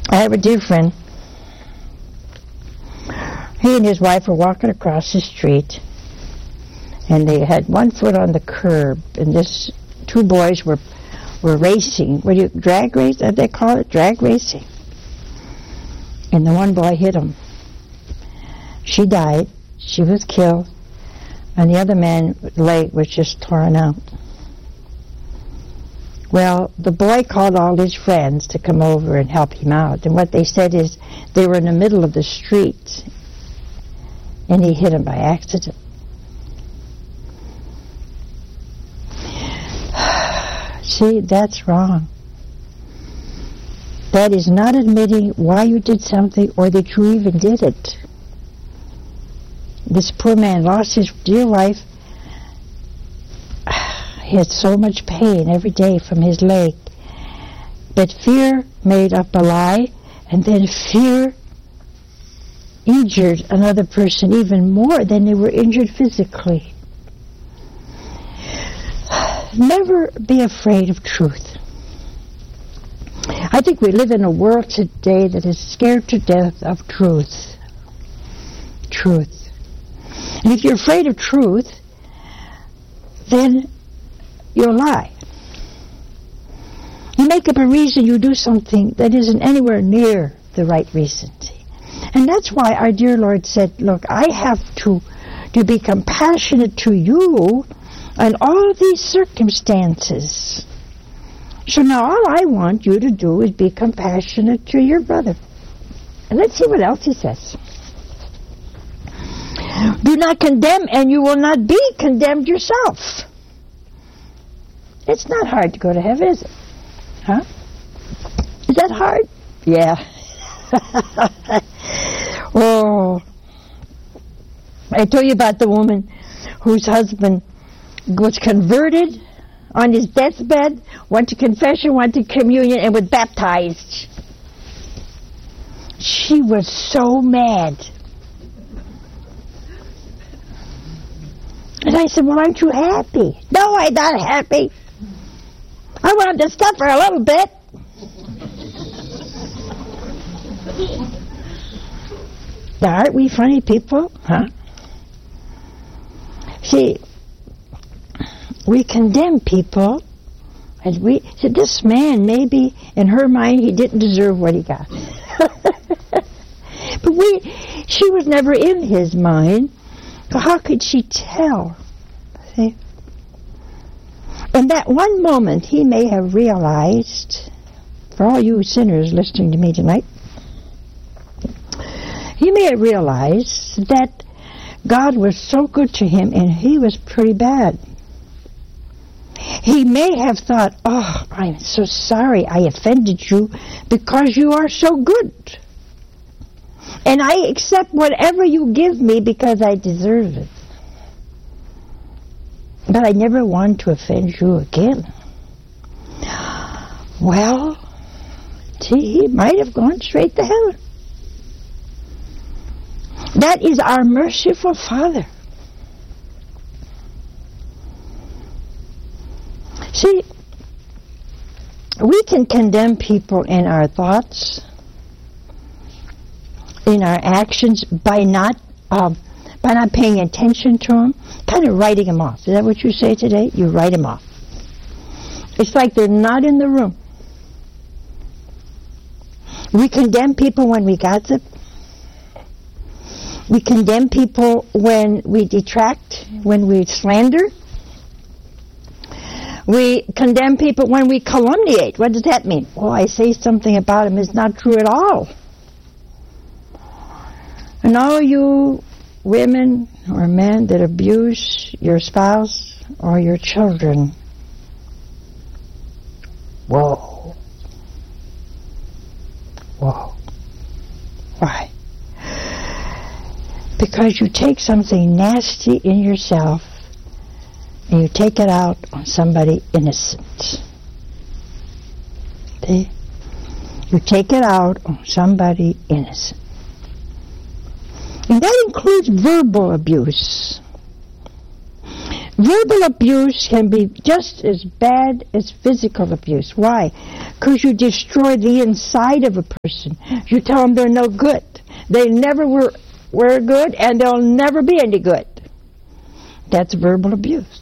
I have a dear friend. He and his wife were walking across the street, and they had one foot on the curb, and this two boys were racing. What do you, drag race? They call it drag racing. And the one boy hit him. She died. She was killed. And the other man's leg was just torn out. Well, the boy called all his friends to come over and help him out. And what they said is they were in the middle of the street, and he hit him by accident. See, that's wrong. That is not admitting why you did something or that you even did it. This poor man lost his dear wife. He had so much pain every day from his leg. But fear made up a lie, and then fear injured another person even more than they were injured physically. Never be afraid of truth. I think we live in a world today that is scared to death of truth. Truth. And if you're afraid of truth, then you'll lie. You make up a reason, you do something that isn't anywhere near the right reason. And that's why our dear Lord said, look, I have to be compassionate to you in all these circumstances. So now all I want you to do is be compassionate to your brother. And let's see what else he says. Do not condemn, and you will not be condemned yourself. It's not hard to go to heaven, is it? Huh? Is that hard? Yeah. Oh. I told you about the woman whose husband was converted on his deathbed, went to confession, went to communion, and was baptized. She was so mad. And I said, well, aren't you happy? No, I'm not happy. I want him to suffer a little bit. Now, aren't we funny people? Huh? See, we condemn people, and we said, this man, maybe in her mind, he didn't deserve what he got. But she was never in his mind. So how could she tell? See? In that one moment, he may have realized, for all you sinners listening to me tonight, he may have realized that God was so good to him and he was pretty bad. He may have thought, oh, I'm so sorry I offended you because you are so good. And I accept whatever you give me because I deserve it. But I never want to offend you again. Well, he might have gone straight to heaven. That is our merciful Father. See, we can condemn people in our thoughts, in our actions, by not paying attention to them, kind of writing them off. Is that what you say today? You write them off. It's like they're not in the room. We condemn people when we gossip. We condemn people when we detract, when we slander. We condemn people when we calumniate. What does that mean? Oh, I say something about him is not true at all. And all you women or men that abuse your spouse or your children, whoa. Whoa. Why? Because you take something nasty in yourself and you take it out on somebody innocent. See? You take it out on somebody innocent. And that includes verbal abuse. Verbal abuse can be just as bad as physical abuse. Why? Because you destroy the inside of a person. You tell them they're no good. They never were good, and they'll never be any good. That's verbal abuse.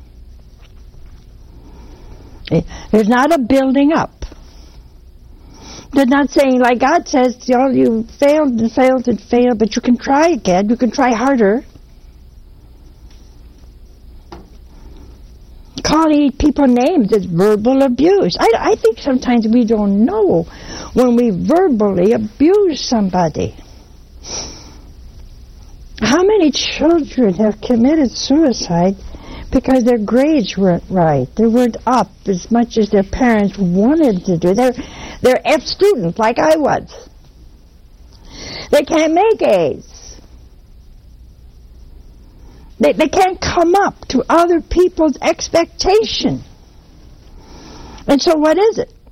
There's not a building up. They're not saying, like God says, you failed and failed and failed, but you can try again. You can try harder. Calling people names is verbal abuse. I think sometimes we don't know when we verbally abuse somebody. How many children have committed suicide because their grades weren't right? They weren't up as much as their parents wanted to do. They're F students like I was. They can't make A's. They can't come up to other people's expectation. And so what is it?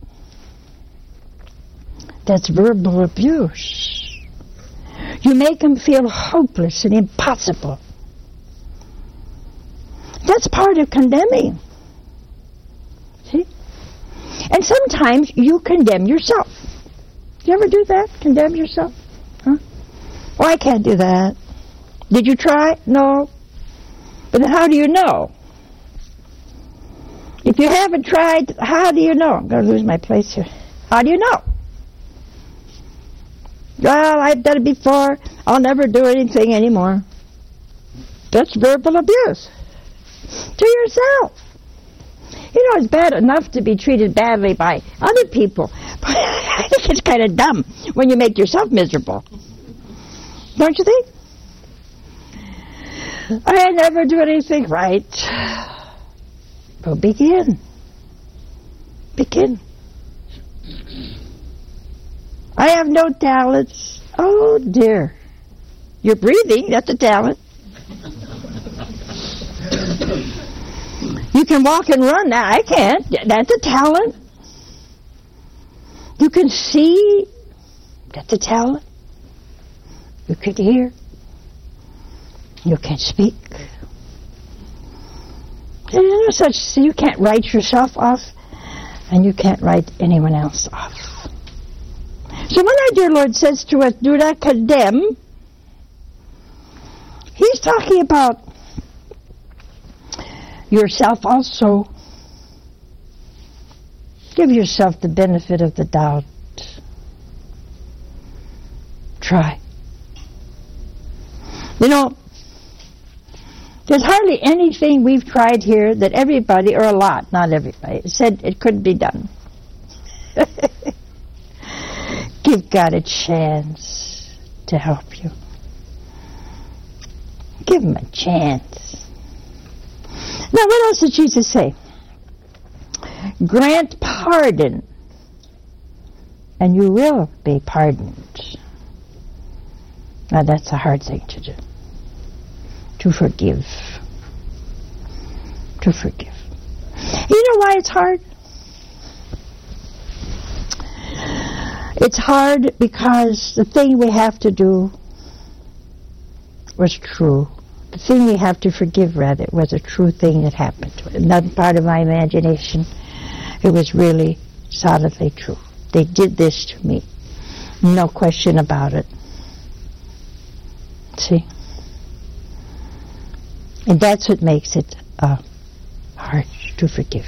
That's verbal abuse. You make them feel hopeless and impossible. That's part of condemning. See? And sometimes you condemn yourself. You ever do that? Condemn yourself? Huh? Oh, I can't do that. Did you try? No. But how do you know? If you haven't tried, how do you know? I'm going to lose my place here. How do you know? Well, I've done it before. I'll never do anything anymore. That's verbal abuse. To yourself. You know, it's bad enough to be treated badly by other people. But I think it's kind of dumb when you make yourself miserable. Don't you think? I never do anything right. Well, begin. Begin. I have no talents. Oh, dear. You're breathing. That's a talent. You can walk and run. Now, I can't. That's a talent. You can see. That's a talent. You can hear. You can speak. There's no such. You can't write yourself off, and you can't write anyone else off. So when our dear Lord says to us, do not condemn, He's talking about yourself also. Give yourself the benefit of the doubt. Try. You know, there's hardly anything we've tried here that everybody, or a lot, not everybody, said it couldn't be done. Give God a chance to help you. Give Him a chance. Now, what else did Jesus say? Grant pardon, and you will be pardoned. Now, that's a hard thing to do. To forgive. To forgive. You know why it's hard? It's hard because the thing we have to do was true. The thing we have to forgive, rather, was a true thing that happened. Not part of my imagination. It was really solidly true. They did this to me. No question about it. See? And that's what makes it hard to forgive.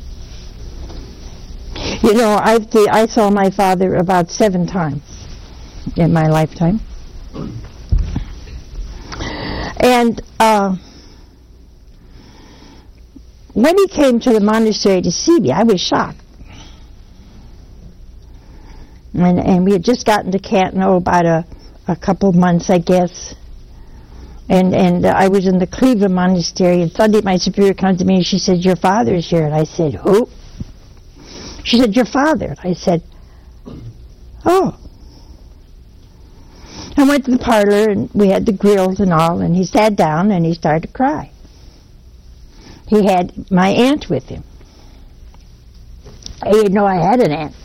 You know, I saw my father about 7 times in my lifetime. And when he came to the monastery to see me, I was shocked. And we had just gotten to Canton about a couple of months, I guess. And I was in the Cleveland Monastery, and Sunday my superior comes to me and she said, your father's here. And I said, who? She said, your father. And I said, oh. I went to the parlor, and we had the grills and all, and he sat down and he started to cry. He had my aunt with him. I didn't know I had an aunt.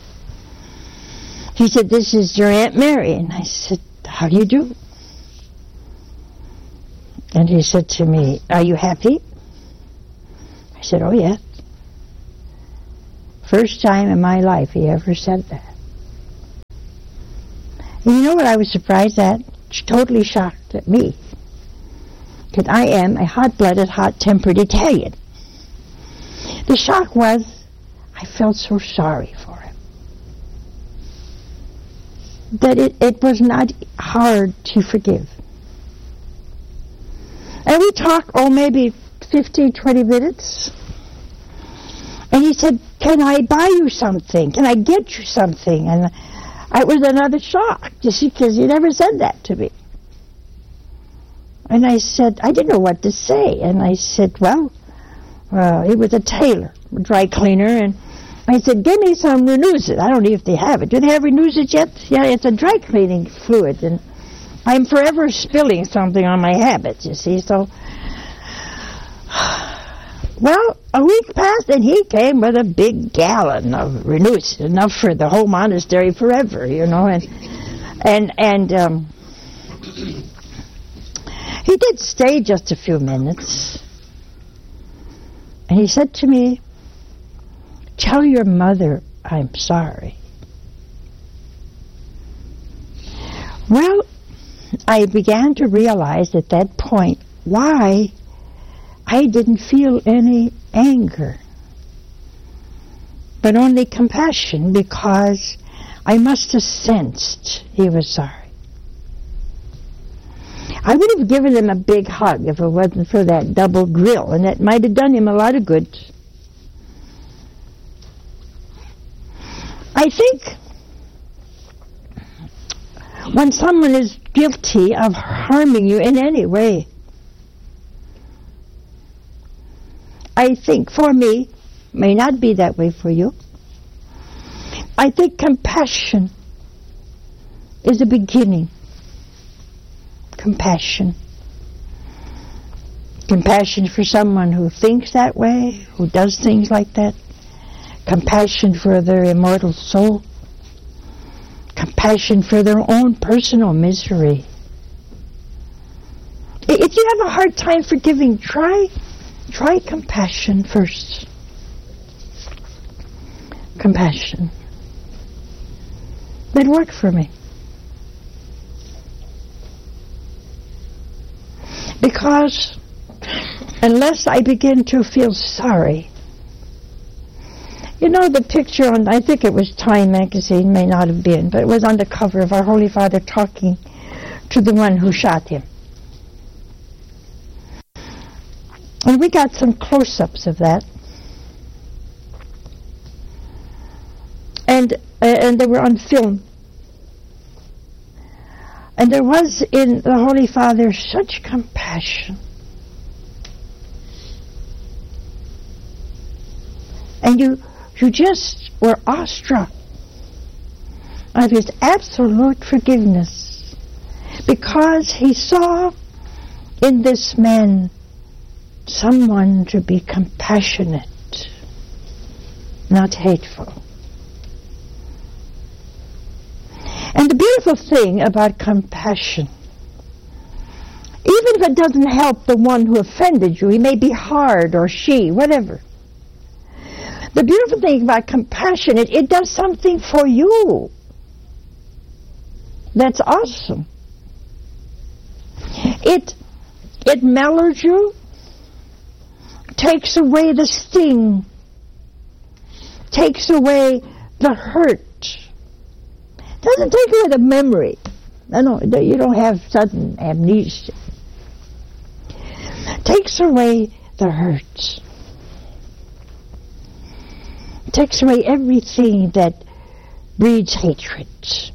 He said, this is your Aunt Mary. And I said, how do you do? And he said to me, are you happy? said, oh, yes. First time in my life he ever said that. And you know what I was surprised at? Totally shocked at me. Because I am a hot-blooded, hot-tempered Italian. The shock was, I felt so sorry for him. That it was not hard to forgive. And we talked, maybe 15, 20 minutes. And he said, can I buy you something? Can I get you something? And it was another shock, you see, because he never said that to me. And I said, I didn't know what to say. And I said, well, he was a tailor, a dry cleaner, and I said, give me some Renuzit. I don't know if they have it. Do they have Renuzit yet? Yeah, it's a dry cleaning fluid, and I'm forever spilling something on my habits, you see, so... Well, a week passed, and he came with a big gallon of Renuzit, enough for the whole monastery forever, you know, and he did stay just a few minutes. And he said to me, tell your mother I'm sorry. Well, I began to realize at that point why I didn't feel any anger, but only compassion, because I must have sensed he was sorry. I would have given him a big hug if it wasn't for that double grill, and that might have done him a lot of good. I think when someone is guilty of harming you in any way, I think for me, may not be that way for you, I think compassion is a beginning. Compassion. Compassion for someone who thinks that way, who does things like that. Compassion for their immortal soul. Compassion for their own personal misery. If you have a hard time forgiving, try compassion first. Compassion. It worked for me. Because unless I begin to feel sorry, you know the picture on, I think it was Time magazine, may not have been, but it was on the cover of our Holy Father talking to the one who shot him. And we got some close-ups of that. And they were on film. And there was in the Holy Father such compassion. And you just were awestruck of his absolute forgiveness, because he saw in this man someone to be compassionate, not hateful. And the beautiful thing about compassion, even if it doesn't help the one who offended you, he may be hard or she, whatever. The beautiful thing about compassion, it does something for you. That's awesome. It mellows you, takes away the sting, takes away the hurt. Doesn't take away the memory. No, you don't have sudden amnesia. Takes away the hurt. Takes away everything that breeds hatred.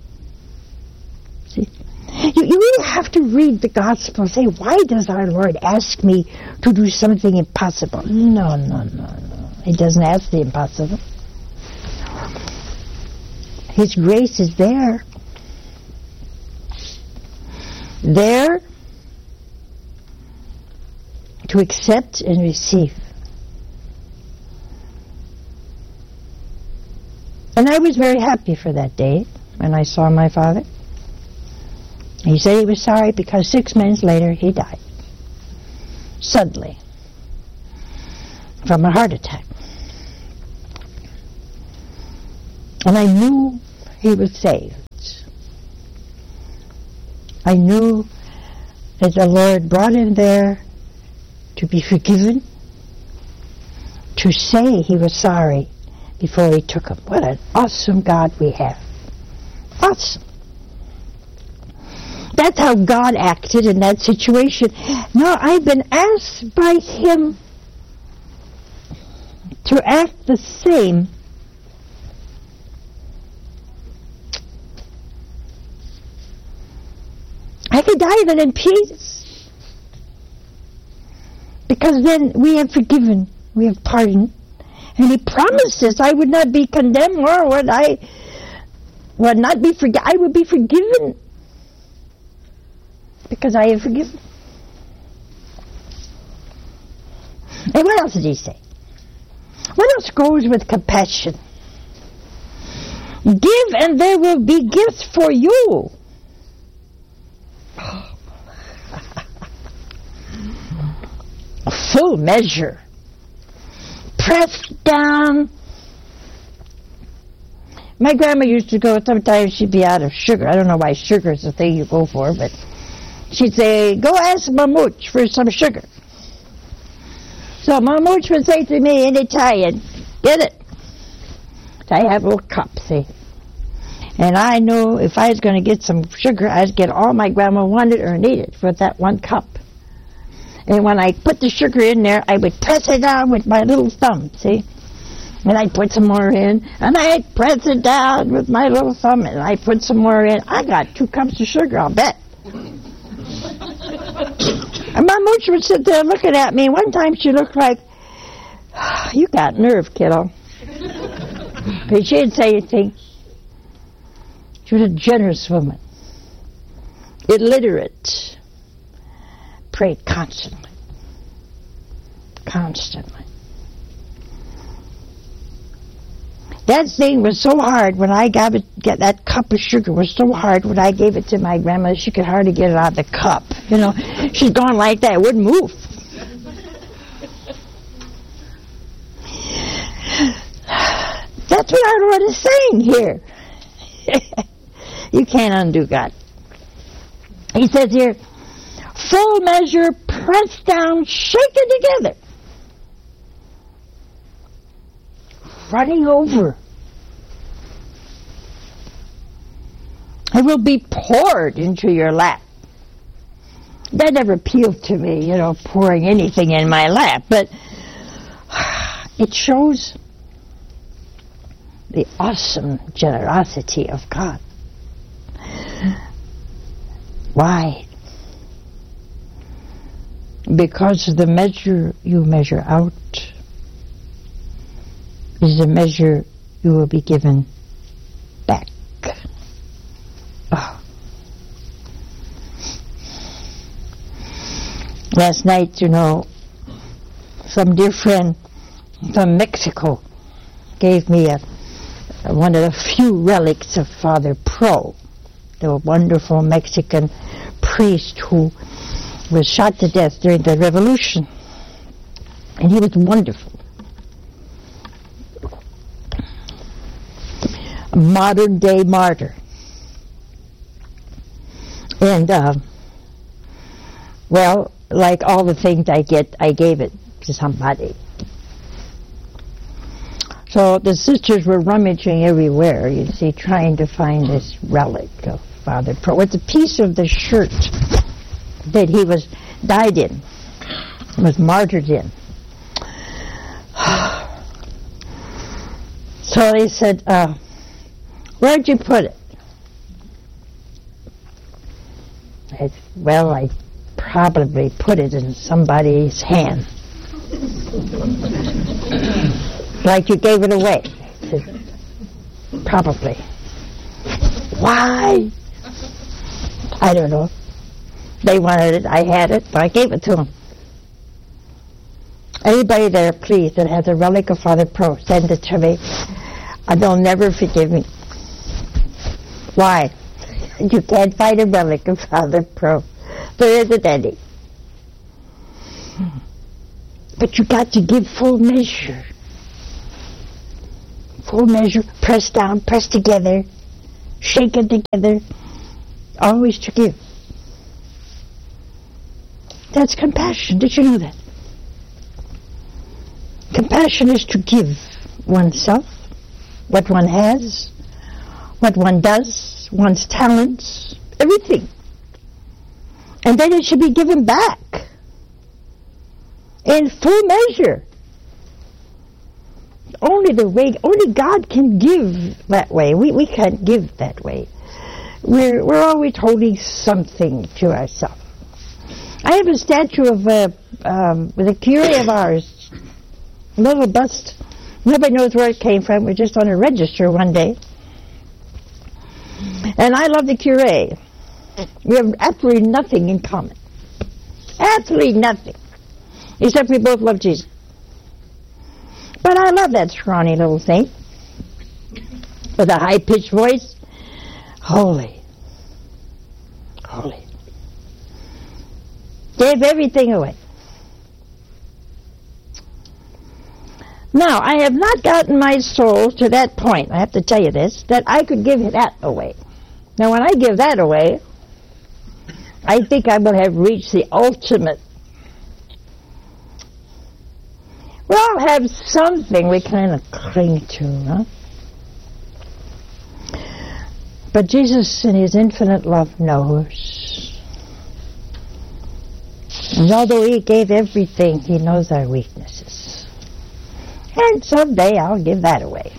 See? You really have to read the gospel and say, why does our Lord ask me to do something impossible? No. He doesn't ask the impossible. His grace is there. There to accept and receive. And I was very happy for that day when I saw my father. He said he was sorry because 6 months later he died. Suddenly. from a heart attack. And I knew he was saved. I knew that the Lord brought him there to be forgiven, to say he was sorry before he took him. What an awesome God we have. Awesome. That's how God acted in that situation. Now, I've been asked by him to act the same. I could die then in peace. Because then we have forgiven, we have pardoned. And he promised us I would not be condemned, nor would I would not be I would be forgiven. Because I have forgiven. And what else did he say? What else goes with compassion? Give and there will be gifts for you. A full measure. Pressed down. My grandma used to go, sometimes she'd be out of sugar. I don't know why sugar is the thing you go for, but she'd say, go ask Mamooch for some sugar. So Mamooch would say to me in Italian, get it. So I have a little cup, see. And I knew if I was going to get some sugar, I'd get all my grandma wanted or needed for that one cup. And when I put the sugar in there, I would press it down with my little thumb, see? And I'd put some more in, and I'd press it down with my little thumb, and I'd put some more in. I got 2 cups of sugar, I'll bet. And my mooch would sit there looking at me. One time she looked like, you got nerve, kiddo. But she didn't say anything. She was a generous woman. Illiterate. Prayed constantly. Constantly. That thing was so hard when I get that cup of sugar was so hard when I gave it to my grandmother, she could hardly get it out of the cup. You know, she's going like that, it wouldn't move. That's what our Lord is saying here. You can't undo God. He says here, full measure, pressed down, shaken together, running over. It will be poured into your lap. That never appealed to me, you know, pouring anything in my lap, but it shows the awesome generosity of God. Why? Because the measure you measure out is the measure you will be given back. Oh. Last night, you know, some dear friend from Mexico gave me one of the few relics of Father Pro, the wonderful Mexican priest who was shot to death during the revolution. And he was wonderful. A modern day martyr. And, well, like all the things I get, I gave it to somebody. So the sisters were rummaging everywhere, you see, trying to find this relic of Father Pro. It's a piece of the shirt that he was died in, was martyred in. So they said, where'd you put it? I said, well, I probably put it in somebody's hand. Like you gave it away. I said, probably. Why? I don't know. They wanted it, I had it, so I gave it to them. Anybody there, please, that has a relic of Father Pro, send it to me. They'll never forgive me. Why? You can't find a relic of Father Pro. There isn't any. But you got to give full measure. Full measure, pressed down, pressed together, shaken together, always to give. That's compassion. Did you know that? Compassion is to give oneself, what one has, what one does, one's talents, everything. And then it should be given back in full measure. Only God can give that way. We can't give that way. We're always holding something to ourselves. I have a statue of the curé of ours, a little bust. Nobody knows where it came from. We're just on a register one day. And I love the curé. We have absolutely nothing in common. Absolutely nothing. Except we both love Jesus. But I love that scrawny little thing with a high-pitched voice. Holy. Holy. Gave everything away. Now, I have not gotten my soul to that point, I have to tell you this, that I could give that away. Now, when I give that away, I think I will have reached the ultimate. We all have something we kind of cling to, huh? But Jesus, in His infinite love, knows. And although He gave everything, He knows our weaknesses. And someday I'll give that away.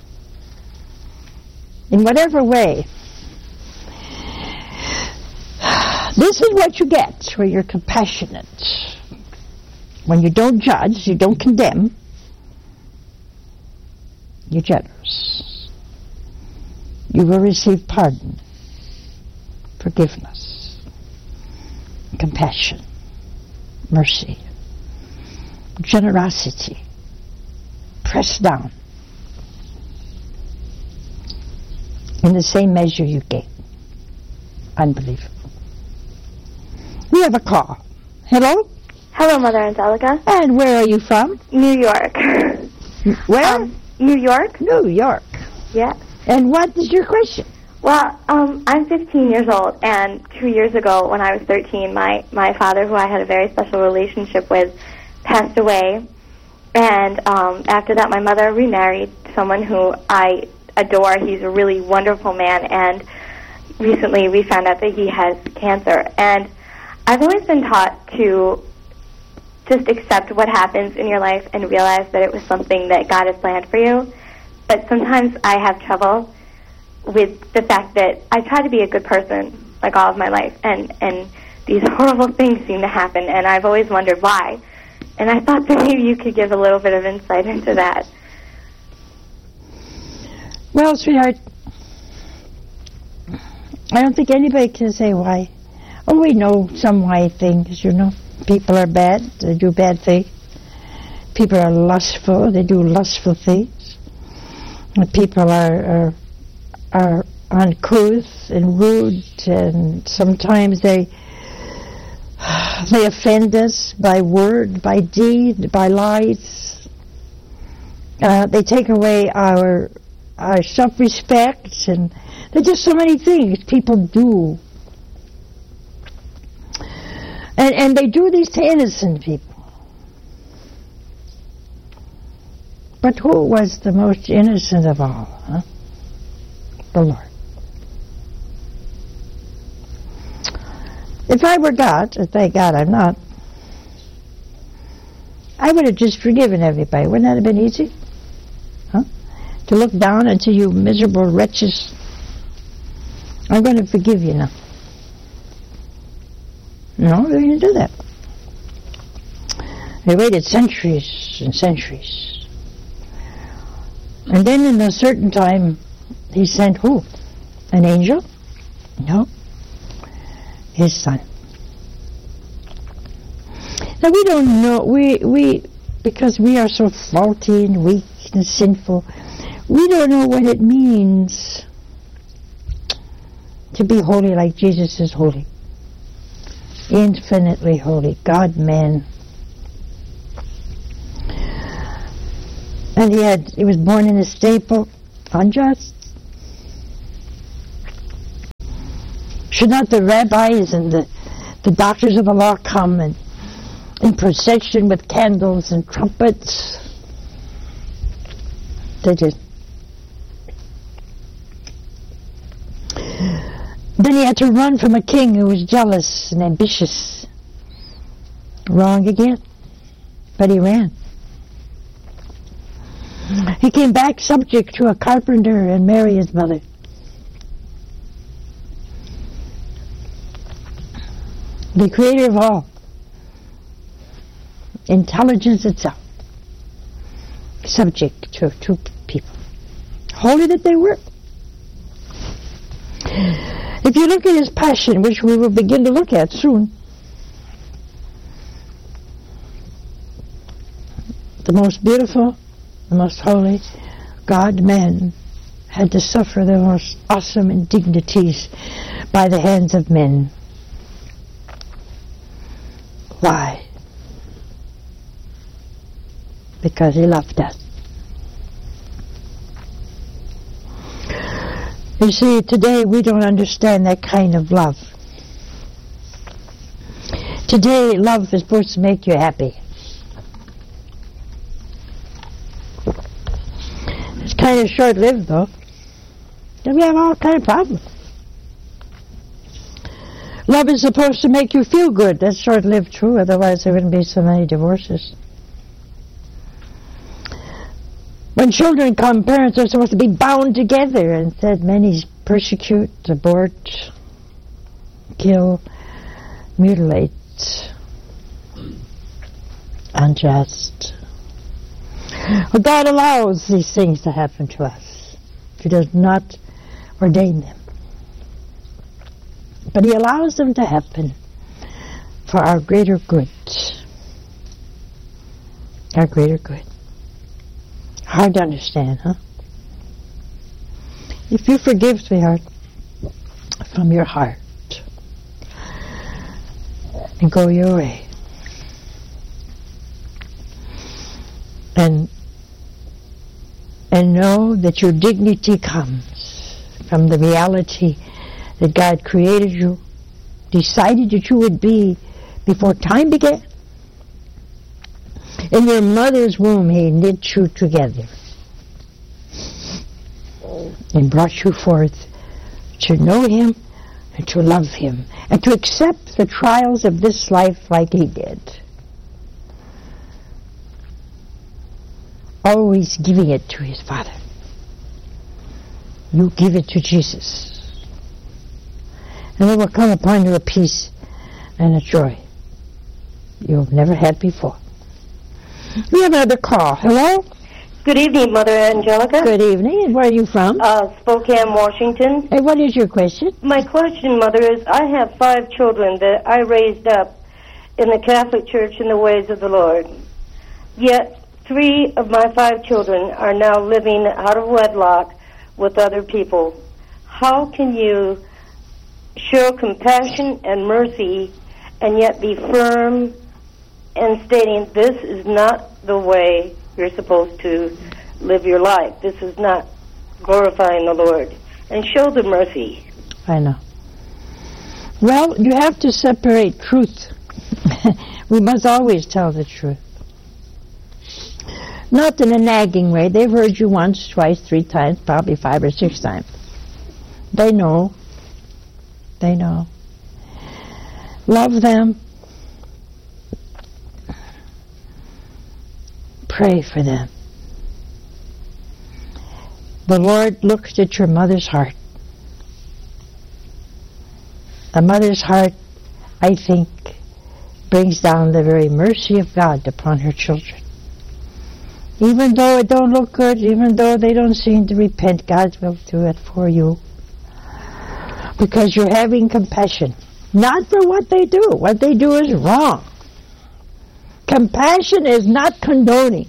In whatever way. This is what you get when you're compassionate. When you don't judge, you don't condemn, you're generous. You will receive pardon, forgiveness, compassion, mercy, generosity, pressed down in the same measure you gave. Unbelievable. We have a call. Hello? Hello, Mother Angelica. And where are you from? New York. Where? New York. New York. Yeah. And what is your question? Well, I'm 15 years old, and 2 years ago, when I was 13, my father, who I had a very special relationship with, passed away. And after that, my mother remarried someone who I adore. He's a really wonderful man, and recently we found out that he has cancer. And I've always been taught to just accept what happens in your life and realize that it was something that God has planned for you. But sometimes I have trouble with the fact that I try to be a good person like all of my life, and these horrible things seem to happen, and I've always wondered why. And I thought that maybe you could give a little bit of insight into that. Well, sweetheart, I don't think anybody can say why. Oh, we know some why things, you know. People are bad, they do bad things. People are lustful, they do lustful things. And people are uncouth and rude, and sometimes they offend us by word, by deed, by lies. They take away our self-respect, and there's just so many things people do. And they do these to innocent people. But who was the most innocent of all? Huh? The Lord. If I were God, and thank God I'm not, I would have just forgiven everybody. Wouldn't that have been easy? Huh? To look down and say, you miserable wretches, I'm going to forgive you now. No, they didn't do that. They waited centuries and centuries. And then in a certain time, He sent who? An angel? No. His Son. Now we don't know, we because we are so faulty and weak and sinful, we don't know what it means to be holy like Jesus is holy. Infinitely holy, God-man. And he was born in a stable, unjust. Should not the rabbis and the doctors of the law come and in procession with candles and trumpets? They just... Then he had to run from a king who was jealous and ambitious. Wrong again. But he ran. He came back subject to a carpenter and Mary, his mother. The creator of all. Intelligence itself. Subject to two people. Holy that they were. If you look at his passion, which we will begin to look at soon, the most beautiful, the most holy God-man had to suffer the most awesome indignities by the hands of men. Why? Because he loved us. You see, today we don't understand that kind of love. Today, love is supposed to make you happy. It's kind of short-lived, though. And we have all kind of problems. Love is supposed to make you feel good. That's short-lived, too. Otherwise, there wouldn't be so many divorces. When children come, parents are supposed to be bound together. Instead, many persecute, abort, kill, mutilate, unjust. Well, God allows these things to happen to us. He does not ordain them. But He allows them to happen for our greater good. Our greater good. Hard to understand, huh? If you forgive, sweetheart, from your heart, and go your way, and know that your dignity comes from the reality that God created you, decided that you would be before time began. In your mother's womb, He knit you together and brought you forth to know Him and to love Him and to accept the trials of this life like He did. Always giving it to His Father. You give it to Jesus. And it will come upon you a peace and a joy you've never had before. We have another call. Hello? Good evening, Mother Angelica. Good evening. And where are you from? Spokane, Washington. Hey, what is your question? My question, Mother, is I have 5 children that I raised up in the Catholic Church in the ways of the Lord. Yet 3 of my 5 children are now living out of wedlock with other people. How can you show compassion and mercy and yet be firm and stating this is not the way you're supposed to live your life. This is not glorifying the Lord. And show the mercy. I know. Well, you have to separate truth. We must always tell the truth. Not in a nagging way. They've heard you once, twice, 3 times, probably 5 or 6 times. They know. They know. Love them. Pray for them. The Lord looks at your mother's heart. A mother's heart, I think, brings down the very mercy of God upon her children. Even though it don't look good, even though they don't seem to repent, God will do it for you. Because you're having compassion. Not for what they do. What they do is wrong. Compassion is not condoning.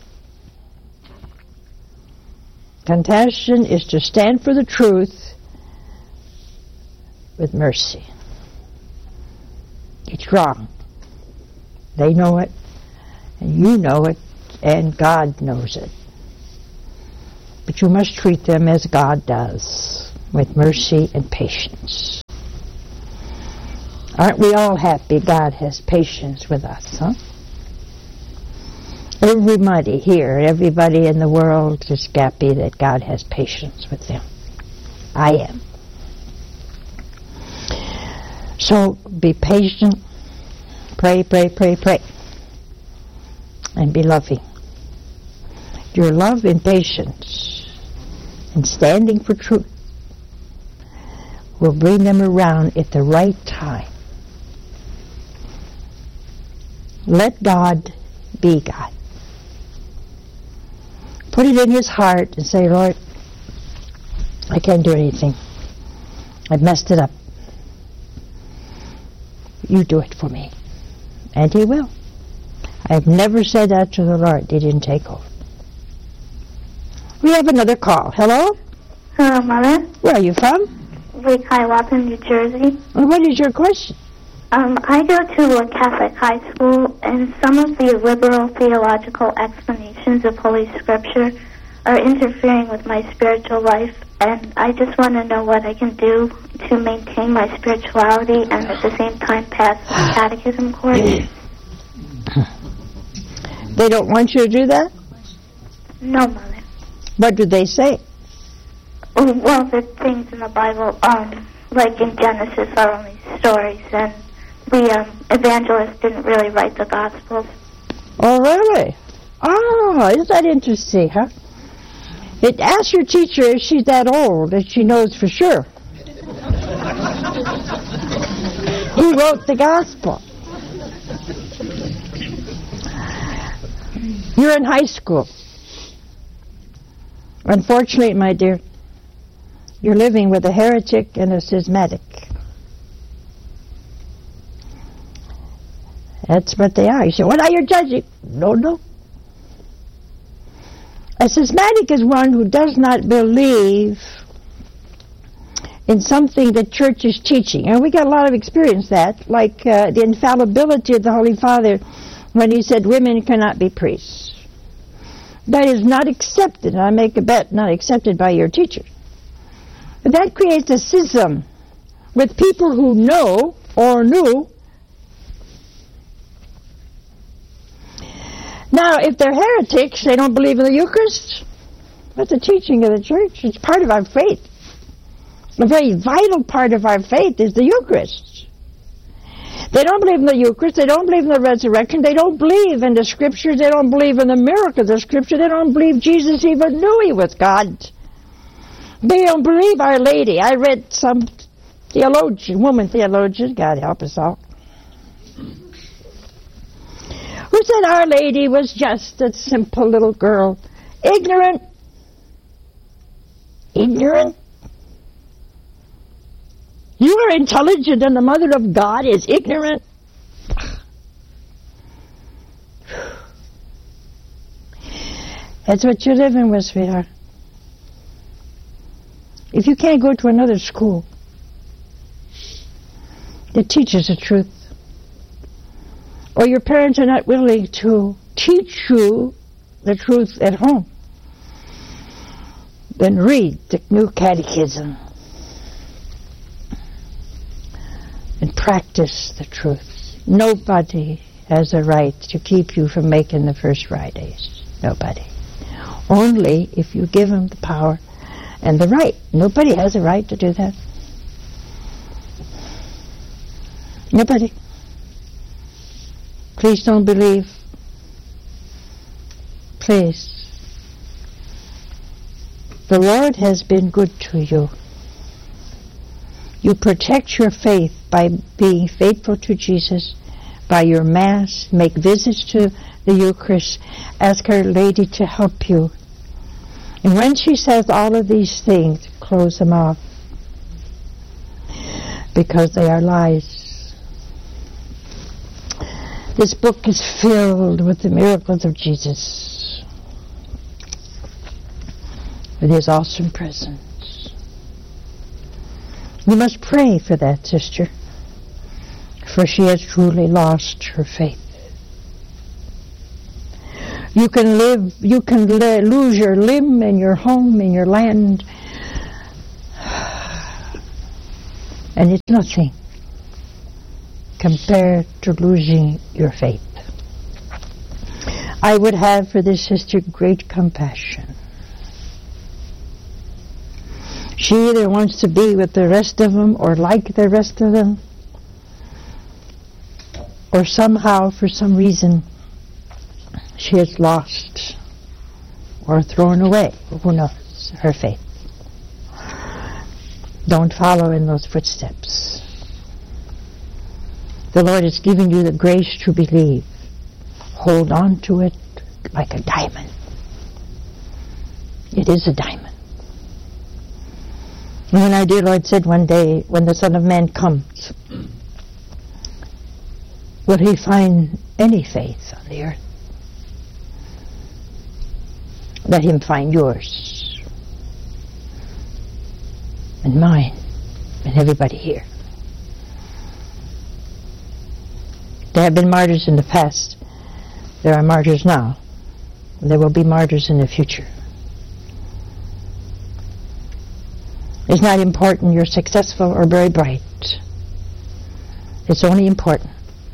Compassion is to stand for the truth with mercy. It's wrong. They know it, and you know it, and God knows it. But you must treat them as God does, with mercy and patience. Aren't we all happy God has patience with us, huh? Everybody here, everybody in the world is happy that God has patience with them. I am. So be patient, pray, pray, pray, pray, and be loving. Your love and patience and standing for truth will bring them around at the right time. Let God be God. Put it in his heart and say, Lord, I can't do anything. I've messed it up. You do it for me. And he will. I've never said that to the Lord. He didn't take over. We have another call. Hello? Hello, Mother. Where are you from? Lake Hiawatha, New Jersey. And what is your question? I go to a Catholic high school, and some of the liberal theological explanations of Holy Scripture are interfering with my spiritual life, and I just want to know what I can do to maintain my spirituality and at the same time pass the catechism course. They don't want you to do that? No, Mother. What do they say? Well, the things in the Bible, like in Genesis, are only stories, and the evangelists didn't really write the Gospels. Oh, really? Oh, isn't that interesting, huh? Ask your teacher if she's that old, that she knows for sure. Who wrote the Gospel? You're in high school. Unfortunately, my dear, you're living with a heretic and a schismatic. That's what they are. You say, what are you judging? No. A schismatic is one who does not believe in something the church is teaching. And we got a lot of experience that, like the infallibility of the Holy Father when he said women cannot be priests. That is not accepted, and I make a bet, not accepted by your teacher. But that creates a schism with people who know or knew. Now, if they're heretics, they don't believe in the Eucharist. But the teaching of the church, it's part of our faith. A very vital part of our faith is the Eucharist. They don't believe in the Eucharist, they don't believe in the resurrection, they don't believe in the Scriptures, they don't believe in the miracle of the Scripture, they don't believe Jesus even knew he was God. They don't believe Our Lady. I read some woman theologian, God help us all, who said Our Lady was just a simple little girl. Ignorant. You are intelligent and the mother of God is ignorant. That's what you're living with, sweetheart. If you can't go to another school that teaches the truth, or your parents are not willing to teach you the truth at home, then read the new catechism and practice the truth. Nobody has a right to keep you from making the first Fridays. Nobody. Only if you give them the power and the right. Nobody has a right to do that. Nobody. Please don't believe. Please. The Lord has been good to you. You protect your faith by being faithful to Jesus, by your Mass, make visits to the Eucharist, ask Our Lady to help you. And when she says all of these things, close them off, because they are lies. This book is filled with the miracles of Jesus, with his awesome presence. You must pray for that sister, for she has truly lost her faith. You can lose your limb and your home and your land. And it's nothing compared to losing your faith. I would have for this sister great compassion. She either wants to be with the rest of them or like the rest of them, or somehow, for some reason, she has lost or thrown away, who knows, her faith. Don't follow in those footsteps. The Lord is giving you the grace to believe. Hold on to it like a diamond. It is a diamond. And when our dear Lord said one day, when the Son of Man comes, will he find any faith on the earth? Let him find yours and mine and everybody here. There have been martyrs in the past. There are martyrs now. There will be martyrs in the future. It's not important you're successful or very bright. It's only important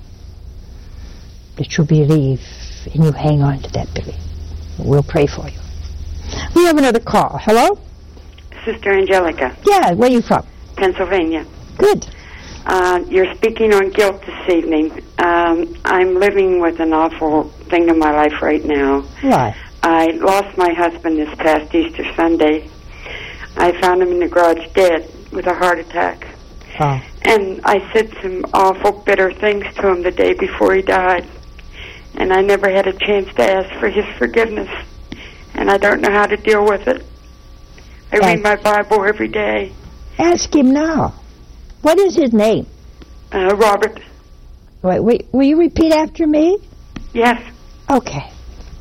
that you believe and you hang on to that belief. We'll pray for you. We have another call. Hello? Sister Angelica. Yeah, where are you from? Pennsylvania. Good. You're speaking on guilt this evening. I'm living with an awful thing in my life right now. Why? I lost my husband this past Easter Sunday. I found him in the garage dead with a heart attack. Oh. And I said some awful bitter things to him the day before he died. And I never had a chance to ask for his forgiveness. And I don't know how to deal with it. I read my Bible every day. Ask him now. What is his name? Robert. Wait, will you repeat after me? Yes. Okay.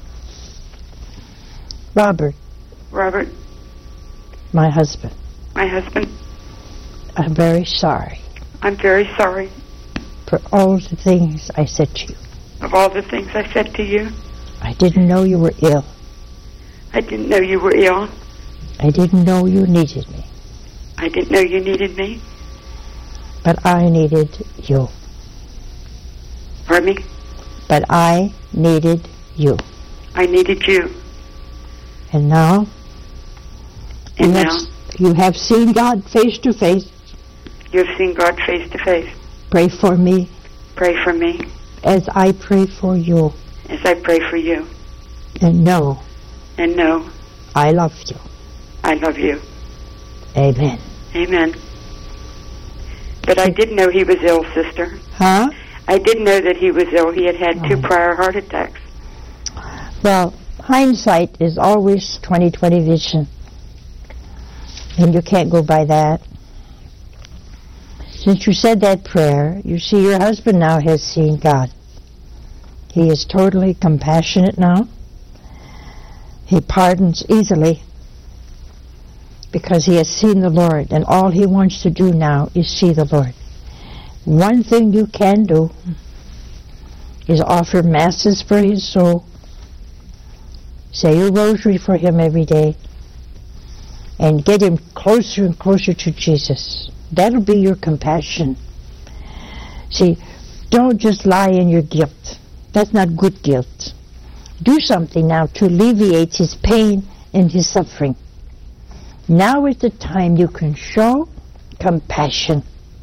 Robert. Robert. My husband. My husband. I'm very sorry. I'm very sorry. For all the things I said to you. Of all the things I said to you. I didn't know you were ill. I didn't know you were ill. I didn't know you needed me. I didn't know you needed me. But I needed you. Pardon me? But I needed you. I needed you. And now? And now? You have seen God face to face. You have seen God face to face. Pray for me. Pray for me. As I pray for you. As I pray for you. And know. And know. I love you. I love you. Amen. Amen. But I did know he was ill, sister. Huh? I did know that he was ill. He had had 2 prior heart attacks. Well, hindsight is always 20/20 vision. And you can't go by that. Since you said that prayer, you see your husband now has seen God. He is totally compassionate now. He pardons easily because he has seen the Lord, and all he wants to do now is see the Lord. One thing you can do is offer masses for his soul. Say your rosary for him every day and get him closer and closer to Jesus. That'll be your compassion. See, don't just lie in your guilt. That's not good guilt. Do something now to alleviate his pain and his suffering. Now is the time you can show compassion.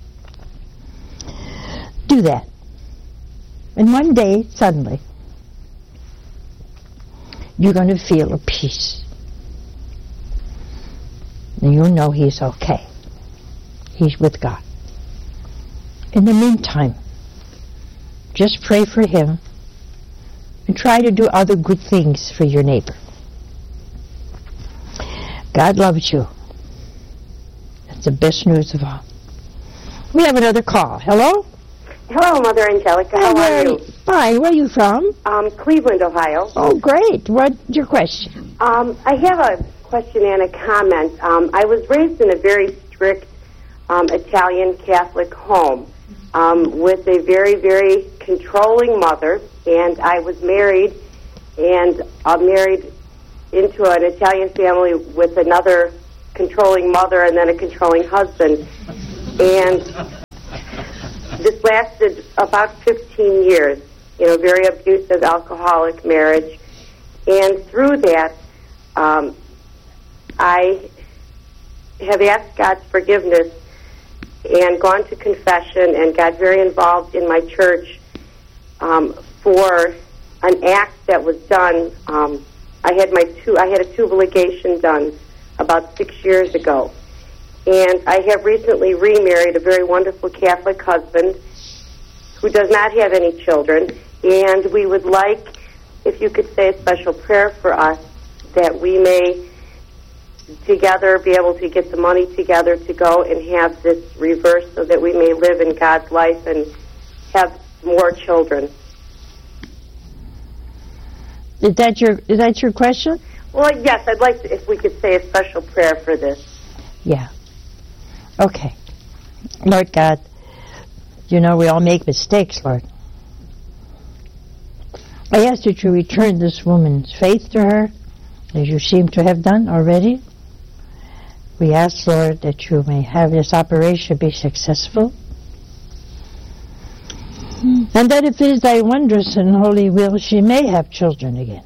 Do that. And one day, suddenly, you're going to feel a peace. And you'll know he's okay. He's with God. In the meantime, just pray for him and try to do other good things for your neighbor. God loves you. That's the best news of all. We have another call. Hello? Hello, Mother Angelica. How are you? Fine. Where are you from? Cleveland, Ohio. Oh, great. What's your question? I have a question and a comment. I was raised in a very strict Italian Catholic home with a very, very controlling mother, and I was married and married into an Italian family with another controlling mother and then a controlling husband. And this lasted about 15 years, very abusive, alcoholic marriage. And through that, I have asked God's forgiveness and gone to confession and got very involved in my church for an act that was done. I had a tubal ligation done about 6 years ago, and I have recently remarried a very wonderful Catholic husband who does not have any children, and we would like, if you could say a special prayer for us, that we may together be able to get the money together to go and have this reversed so that we may live in God's life and have more children. Is that your question? Well, yes, I'd like to, if we could say a special prayer for this. Yeah. Okay. Lord God, we all make mistakes, Lord. I ask that you return this woman's faith to her, as you seem to have done already. We ask, Lord, that you may have this operation be successful, and that if it is thy wondrous and holy will, she may have children again.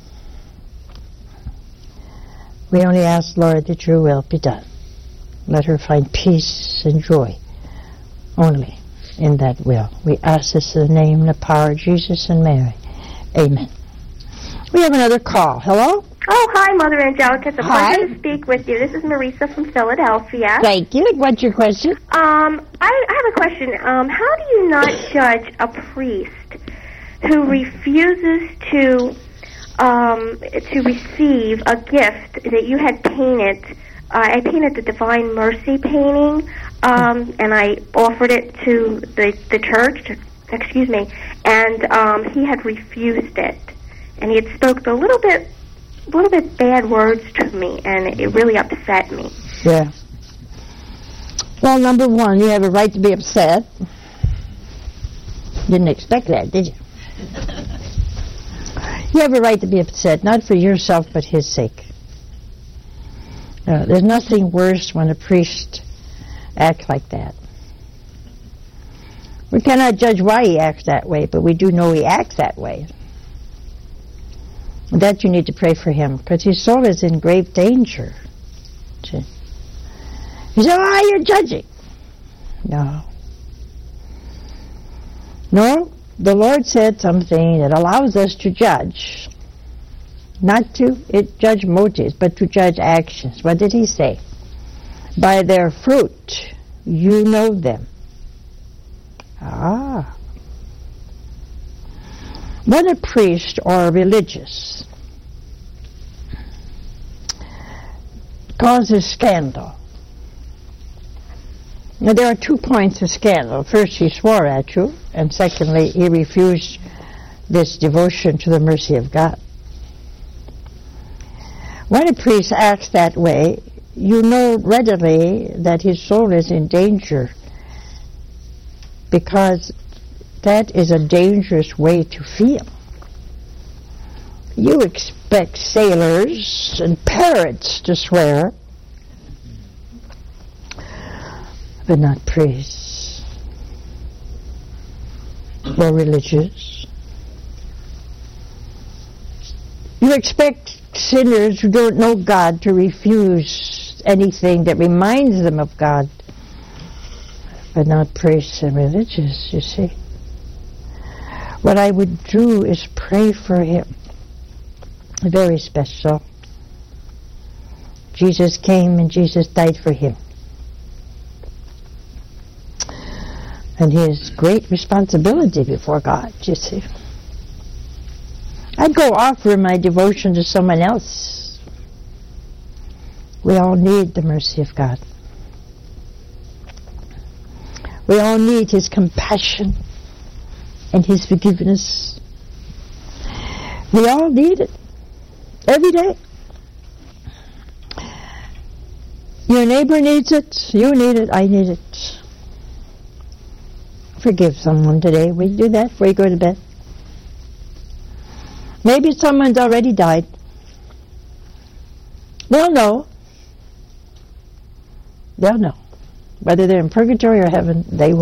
We only ask, Lord, that your will be done. Let her find peace and joy only in that will. We ask this in the name and the power of Jesus and Mary. Amen. We have another call. Hello? Oh, hi, Mother Angelica. It's a Hi. pleasure to speak with you. This is Marisa from Philadelphia. Thank you. What's your question? I have a question. How do you not judge a priest who refuses to receive a gift that you had painted? I painted the Divine Mercy painting, and I offered it to the church. Excuse me, and he had refused it, and he had spoken a little bit bad words to me, and it really upset me. Yeah. Well, number one, you have a right to be upset. Didn't expect that, did you? You have a right to be upset, not for yourself, but his sake. There's nothing worse when a priest acts like that. We cannot judge why he acts that way, but we do know he acts that way. That you need to pray for him, because his soul is in grave danger. See? You say, you're judging. No. No, the Lord said something that allows us to judge. Not to judge motives, but to judge actions. What did he say? By their fruit, you know them. When a priest or a religious causes scandal, now there are 2 points of scandal. First, he swore at you, and secondly, he refused this devotion to the mercy of God. When a priest acts that way, you know readily that his soul is in danger, because that is a dangerous way to feel. You expect sailors and parrots to swear, but not priests or religious. You expect sinners who don't know God to refuse anything that reminds them of God, but not priests and religious, you see. What I would do is pray for him. Very special. Jesus came and Jesus died for him. And his great responsibility before God, you see. I'd go offer my devotion to someone else. We all need the mercy of God. We all need his compassion and his forgiveness. We all need it. Every day. Your neighbor needs it. You need it. I need it. Forgive someone today. Will you do that before you go to bed? Maybe someone's already died. They'll know. They'll know. Whether they're in purgatory or heaven, they will